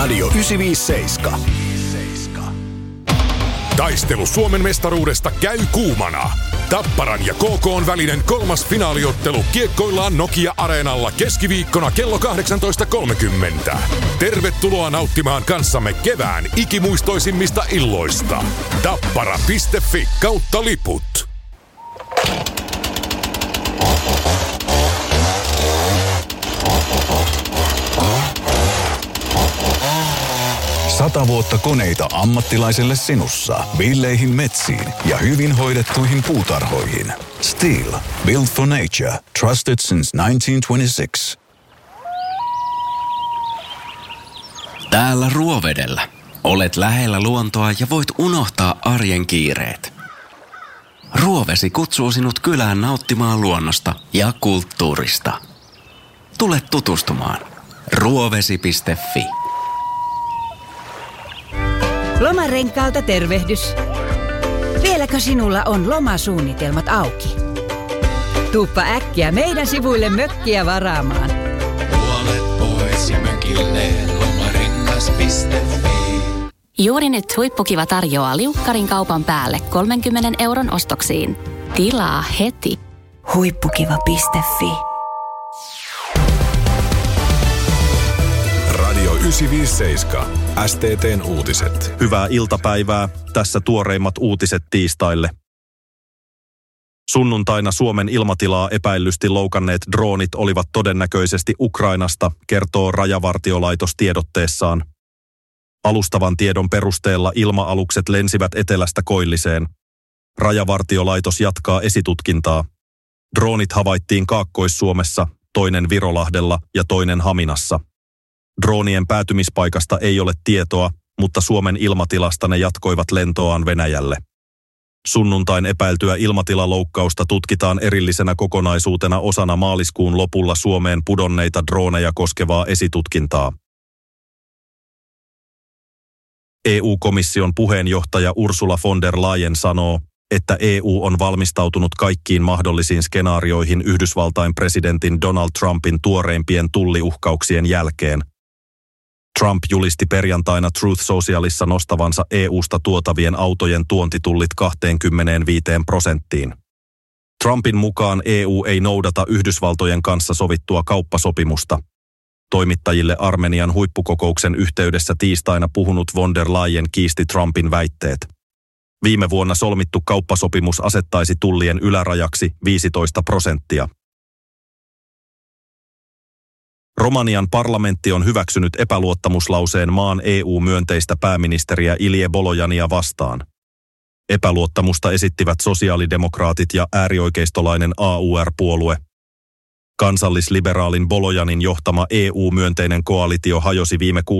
Radio 957. Taistelu Suomen mestaruudesta käy kuumana. Tapparan ja KK:n välinen 3. finaaliottelu kiekkoillaan Nokia-areenalla keskiviikkona kello 18.30. Tervetuloa nauttimaan kanssamme kevään ikimuistoisimmista illoista. Tappara.fi/liput. Sata vuotta koneita ammattilaiselle sinussa. Villeihin metsiin ja hyvin hoidettuihin puutarhoihin. Steel. Built for nature. Trusted since 1926. Täällä Ruovedellä. Olet lähellä luontoa ja voit unohtaa arjen kiireet. Ruovesi kutsuu sinut kylään nauttimaan luonnosta ja kulttuurista. Tule tutustumaan. Ruovesi.fi. Lomarenkaalta tervehdys. Vieläkö sinulla on lomasuunnitelmat auki? Tuuppa äkkiä meidän sivuille mökkiä varaamaan. Puolet pois ja mökille lomarengas.fi. Juuri nyt Huippukiva tarjoaa liukkarin kaupan päälle 30 € ostoksiin. Tilaa heti. Huippukiva.fi. Radio 957. STT:n uutiset. Hyvää iltapäivää. Tässä tuoreimmat uutiset tiistaille. Sunnuntaina Suomen ilmatilaa epäillysti loukanneet droonit olivat todennäköisesti Ukrainasta, kertoo Rajavartiolaitos tiedotteessaan. Alustavan tiedon perusteella ilma-alukset lensivät etelästä koilliseen. Rajavartiolaitos jatkaa esitutkintaa. Droonit havaittiin Kaakkois-Suomessa, toinen Virolahdella ja toinen Haminassa. Droonien päätymispaikasta ei ole tietoa, mutta Suomen ilmatilasta ne jatkoivat lentoaan Venäjälle. Sunnuntain epäiltyä ilmatilaloukkausta tutkitaan erillisenä kokonaisuutena osana maaliskuun lopulla Suomeen pudonneita drooneja koskevaa esitutkintaa. EU-komission puheenjohtaja Ursula von der Leyen sanoo, että EU on valmistautunut kaikkiin mahdollisiin skenaarioihin Yhdysvaltain presidentin Donald Trumpin tuoreimpien tulliuhkauksien jälkeen. Trump julisti perjantaina Truth Socialissa nostavansa EUsta tuotavien autojen tuontitullit 25%. Trumpin mukaan EU ei noudata Yhdysvaltojen kanssa sovittua kauppasopimusta. Toimittajille Armenian huippukokouksen yhteydessä tiistaina puhunut von der Leyen kiisti Trumpin väitteet. Viime vuonna solmittu kauppasopimus asettaisi tullien ylärajaksi 15%. Romanian parlamentti on hyväksynyt epäluottamuslauseen maan EU-myönteistä pääministeriä Ilie Bolojania vastaan. Epäluottamusta esittivät sosiaalidemokraatit ja äärioikeistolainen AUR-puolue. Kansallisliberaalin Bolojanin johtama EU-myönteinen koalitio hajosi viime kuussa